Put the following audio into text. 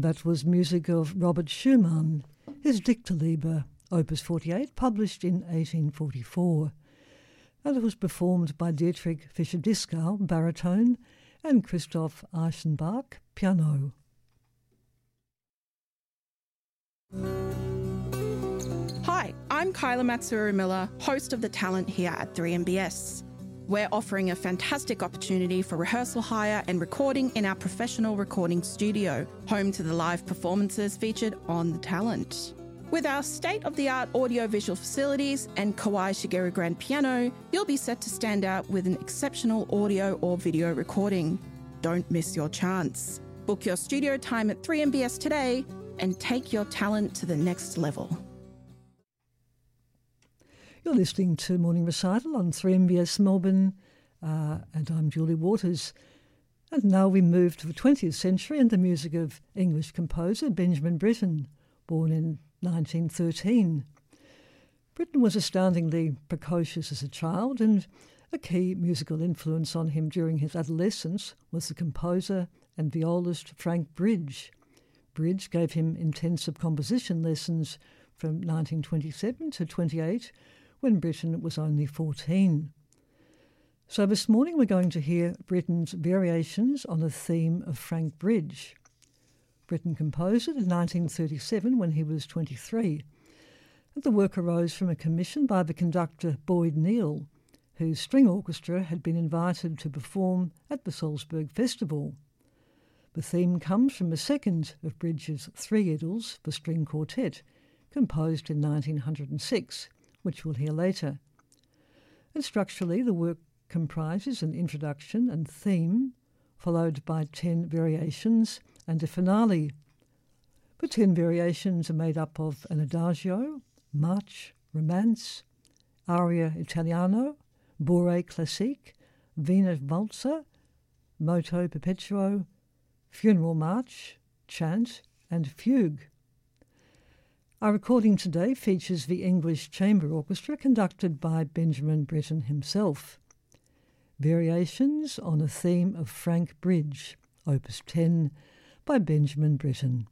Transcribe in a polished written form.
That was music of Robert Schumann, his Dichterliebe, Opus 48, published in 1844. And it was performed by Dietrich Fischer-Dieskau, baritone, and Christoph Eichenbach, piano. Hi, I'm Kyla Matsuru-Miller, host of The Talent here at 3MBS. We're offering a fantastic opportunity for rehearsal hire and recording in our professional recording studio, home to the live performances featured on The Talent. With our state-of-the-art audio-visual facilities and Kawai Shigeru grand piano, you'll be set to stand out with an exceptional audio or video recording. Don't miss your chance. Book your studio time at 3MBS today and take your talent to the next level. You're listening to Morning Recital on 3MBS Melbourne, and I'm Julie Waters. And now we move to the 20th century and the music of English composer Benjamin Britten, born in 1913. Britten was astoundingly precocious as a child, and a key musical influence on him during his adolescence was the composer and violist Frank Bridge. Bridge gave him intensive composition lessons from 1927 to 28, when Britten was only 14. So this morning we're going to hear Britten's variations on a theme of Frank Bridge. Britten composed it in 1937 when he was 23. And the work arose from a commission by the conductor Boyd Neal, whose string orchestra had been invited to perform at the Salzburg Festival. The theme comes from the second of Bridge's three idylls, the string quartet, composed in 1906, which we'll hear later. And structurally, the work comprises an introduction and theme, followed by 10 variations and a finale. The 10 variations are made up of an adagio, march, romance, aria italiano, bourrée classique, Wiener Walzer, moto perpetuo, funeral march, chant, and fugue. Our recording today features the English Chamber Orchestra conducted by Benjamin Britten himself. Variations on a theme of Frank Bridge, Opus 10, by Benjamin Britten.